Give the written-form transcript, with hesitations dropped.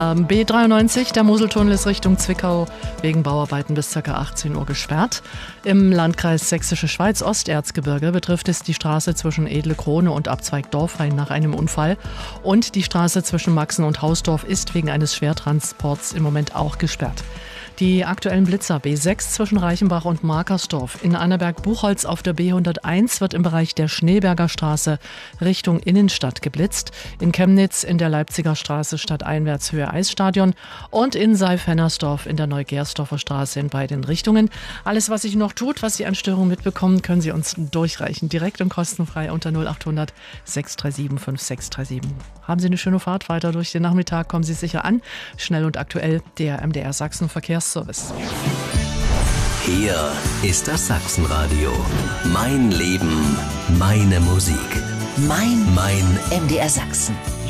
B93, der Moseltunnel ist Richtung Zwickau wegen Bauarbeiten bis ca. 18 Uhr gesperrt. Im Landkreis Sächsische Schweiz Osterzgebirge betrifft es die Straße zwischen Edle Krone und Abzweig Dorfhain nach einem Unfall. Und die Straße zwischen Maxen und Hausdorf ist wegen eines Schwertransports im Moment auch gesperrt. Die aktuellen Blitzer B6 zwischen Reichenbach und Markersdorf. In Annaberg-Buchholz auf der B101 wird im Bereich der Schneeberger Straße Richtung Innenstadt geblitzt. In Chemnitz in der Leipziger Straße stadteinwärts Höhe Eisstadion und in Seif-Hennersdorf in der Neugersdorfer Straße in beiden Richtungen. Alles, was sich noch tut, was Sie an Störungen mitbekommen, können Sie uns durchreichen. Direkt und kostenfrei unter 0800 637 5637. Haben Sie eine schöne Fahrt weiter durch den Nachmittag. Kommen Sie sicher an. Schnell und aktuell der MDR Sachsen Verkehrsservice. Hier ist das Sachsenradio. Mein Leben, meine Musik. Mein MDR Sachsen.